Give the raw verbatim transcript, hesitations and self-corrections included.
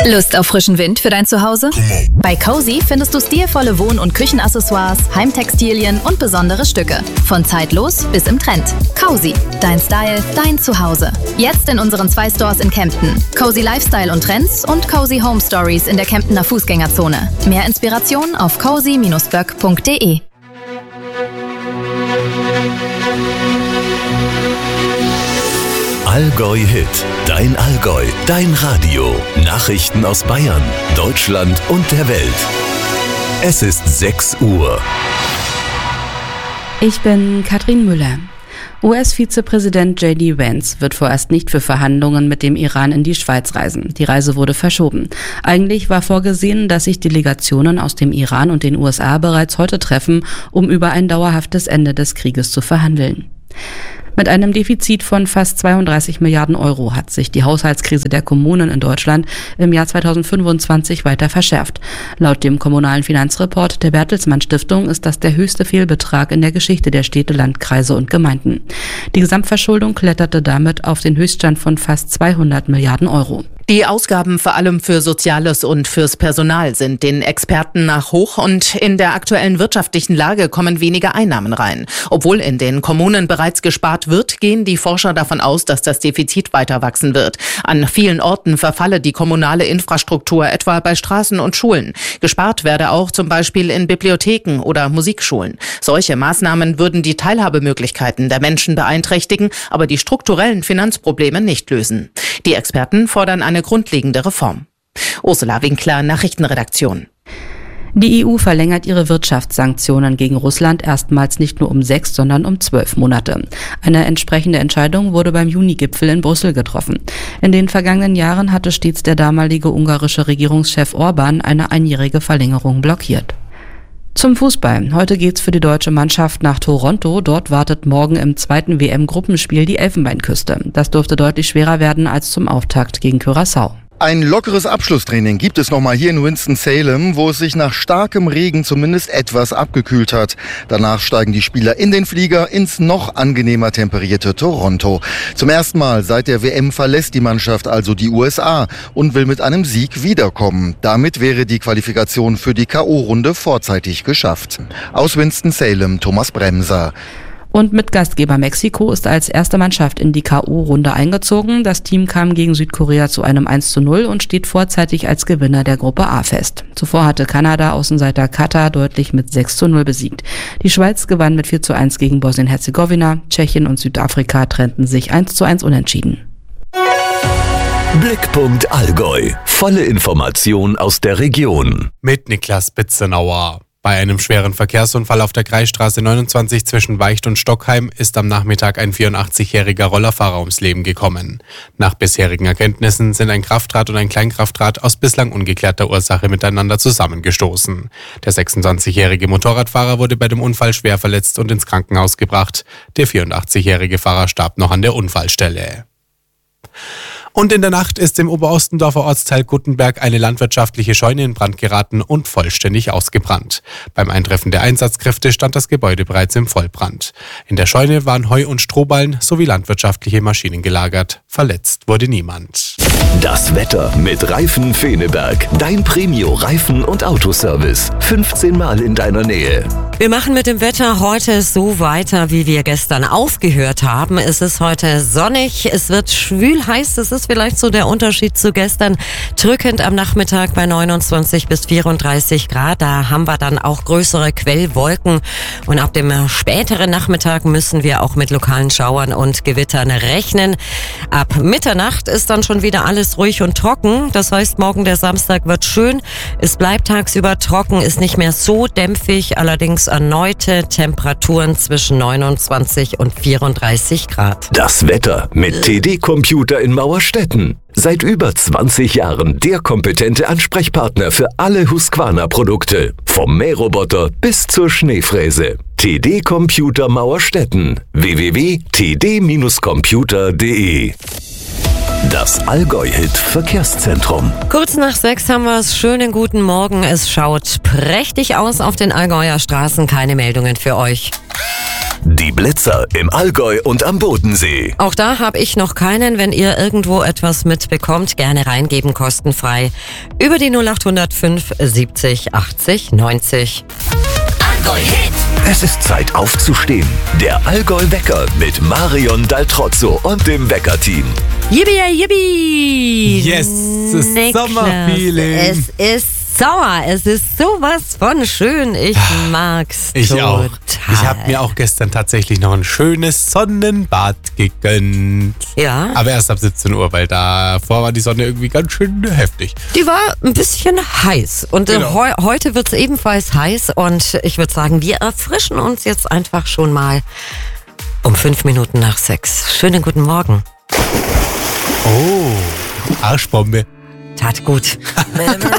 Lust auf frischen Wind für dein Zuhause? Bei Cozy findest du stilvolle Wohn- und Küchenaccessoires, Heimtextilien und besondere Stücke. Von zeitlos bis im Trend. Cozy, dein Style, dein Zuhause. Jetzt in unseren zwei Stores in Kempten. Cozy Lifestyle und Trends und Cozy Home Stories in der Kemptener Fußgängerzone. Mehr Inspiration auf cozy Bindestrich böck Punkt de. Allgäu Hit, dein Allgäu, dein Radio. Nachrichten aus Bayern, Deutschland und der Welt. Es ist sechs Uhr. Ich bin Katrin Müller. U S-Vizepräsident J D Vance wird vorerst nicht für Verhandlungen mit dem Iran in die Schweiz reisen. Die Reise wurde verschoben. Eigentlich war vorgesehen, dass sich Delegationen aus dem Iran und den U S A bereits heute treffen, um über ein dauerhaftes Ende des Krieges zu verhandeln. Mit einem Defizit von fast zweiunddreißig Milliarden Euro hat sich die Haushaltskrise der Kommunen in Deutschland im Jahr zweitausendfünfundzwanzig weiter verschärft. Laut dem kommunalen Finanzreport der Bertelsmann Stiftung ist das der höchste Fehlbetrag in der Geschichte der Städte, Landkreise und Gemeinden. Die Gesamtverschuldung kletterte damit auf den Höchststand von fast zweihundert Milliarden Euro. Die Ausgaben vor allem für Soziales und fürs Personal sind den Experten nach hoch und in der aktuellen wirtschaftlichen Lage kommen weniger Einnahmen rein. Obwohl in den Kommunen bereits gespart wird, gehen die Forscher davon aus, dass das Defizit weiter wachsen wird. An vielen Orten verfalle die kommunale Infrastruktur, etwa bei Straßen und Schulen. Gespart werde auch zum Beispiel in Bibliotheken oder Musikschulen. Solche Maßnahmen würden die Teilhabemöglichkeiten der Menschen beeinträchtigen, aber die strukturellen Finanzprobleme nicht lösen. Die Experten fordern eine grundlegende Reform. Ursula Winkler, Nachrichtenredaktion. Die E U verlängert ihre Wirtschaftssanktionen gegen Russland erstmals nicht nur um sechs, sondern um zwölf Monate. Eine entsprechende Entscheidung wurde beim Juni-Gipfel in Brüssel getroffen. In den vergangenen Jahren hatte stets der damalige ungarische Regierungschef Orban eine einjährige Verlängerung blockiert. Zum Fußball. Heute geht's für die deutsche Mannschaft nach Toronto. Dort wartet morgen im zweiten W M-Gruppenspiel die Elfenbeinküste. Das dürfte deutlich schwerer werden als zum Auftakt gegen Curaçao. Ein lockeres Abschlusstraining gibt es nochmal hier in Winston-Salem, wo es sich nach starkem Regen zumindest etwas abgekühlt hat. Danach steigen die Spieler in den Flieger ins noch angenehmer temperierte Toronto. Zum ersten Mal seit der W M verlässt die Mannschaft also die U S A und will mit einem Sieg wiederkommen. Damit wäre die Qualifikation für die K O-Runde vorzeitig geschafft. Aus Winston-Salem, Thomas Bremser. Und mit Gastgeber Mexiko ist als erste Mannschaft in die K O-Runde eingezogen. Das Team kam gegen Südkorea zu einem eins zu null und steht vorzeitig als Gewinner der Gruppe A fest. Zuvor hatte Kanada Außenseiter Katar deutlich mit sechs zu null besiegt. Die Schweiz gewann mit vier zu eins gegen Bosnien-Herzegowina. Tschechien und Südafrika trennten sich eins zu eins unentschieden. Blickpunkt Allgäu. Volle Information aus der Region. Mit Niklas Bitzenauer. Bei einem schweren Verkehrsunfall auf der Kreisstraße neunundzwanzig zwischen Weicht und Stockheim ist am Nachmittag ein vierundachtzigjähriger Rollerfahrer ums Leben gekommen. Nach bisherigen Erkenntnissen sind ein Kraftrad und ein Kleinkraftrad aus bislang ungeklärter Ursache miteinander zusammengestoßen. Der sechsundzwanzigjährige Motorradfahrer wurde bei dem Unfall schwer verletzt und ins Krankenhaus gebracht. Der vierundachtzigjährige Fahrer starb noch an der Unfallstelle. Und in der Nacht ist im Oberostendorfer Ortsteil Guttenberg eine landwirtschaftliche Scheune in Brand geraten und vollständig ausgebrannt. Beim Eintreffen der Einsatzkräfte stand das Gebäude bereits im Vollbrand. In der Scheune waren Heu- und Strohballen sowie landwirtschaftliche Maschinen gelagert. Verletzt wurde niemand. Das Wetter mit Reifen Feneberg. Dein Premio-Reifen- und Autoservice. fünfzehn Mal in deiner Nähe. Wir machen mit dem Wetter heute so weiter, wie wir gestern aufgehört haben. Es ist heute sonnig, es wird schwül heiß, das ist vielleicht so der Unterschied zu gestern. Drückend am Nachmittag bei neunundzwanzig bis vierunddreißig Grad, da haben wir dann auch größere Quellwolken. Und ab dem späteren Nachmittag müssen wir auch mit lokalen Schauern und Gewittern rechnen. Ab Mitternacht ist dann schon wieder alles ruhig und trocken. Das heißt, morgen der Samstag wird schön. Es bleibt tagsüber trocken, ist nicht mehr so dämpfig, allerdings erneute Temperaturen zwischen neunundzwanzig und vierunddreißig Grad. Das Wetter mit T D Computer in Mauerstetten. Seit über zwanzig Jahren der kompetente Ansprechpartner für alle Husqvarna-Produkte. Vom Mähroboter bis zur Schneefräse. T D Computer Mauerstetten. w w w punkt t d computer punkt de. Das Allgäu-Hit Verkehrszentrum. Kurz nach sechs haben wir es. Schönen guten Morgen. Es schaut prächtig aus auf den Allgäuer Straßen. Keine Meldungen für euch. Die Blitzer im Allgäu und am Bodensee. Auch da habe ich noch keinen. Wenn ihr irgendwo etwas mitbekommt, gerne reingeben, kostenfrei. Über die null acht null fünf siebzig achtzig neunzig. Allgäu Hit. Es ist Zeit aufzustehen. Der Allgäu-Wecker mit Marion Daltrozzo und dem Wecker-Team. Yippie, yippie! Yes, es ist Sommerfeeling. Es ist Sommer, es ist sowas von schön. Ich mag's Ich total. auch. Ich habe mir auch gestern tatsächlich noch ein schönes Sonnenbad gegönnt. Ja. Aber erst ab siebzehn Uhr, weil davor war die Sonne irgendwie ganz schön heftig. Die war ein bisschen heiß und Genau. äh, heu heute wird's ebenfalls heiß und ich würde sagen, wir erfrischen uns jetzt einfach schon mal um fünf Minuten nach sechs. Schönen guten Morgen. Oh, Arschbombe. Tat gut.